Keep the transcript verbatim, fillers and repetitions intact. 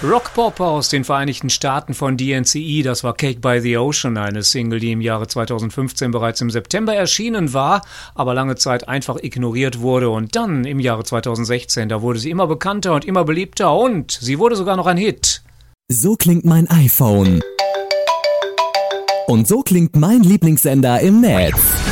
Rockpop aus den Vereinigten Staaten von D N C E, das war Cake by the Ocean, eine Single, die im Jahre zweitausendfünfzehn bereits im September erschienen war, aber lange Zeit einfach ignoriert wurde. Und dann im Jahre zweitausendsechzehn, da wurde sie immer bekannter und immer beliebter und sie wurde sogar noch ein Hit. So klingt mein iPhone. Und so klingt mein Lieblingssender im Netz.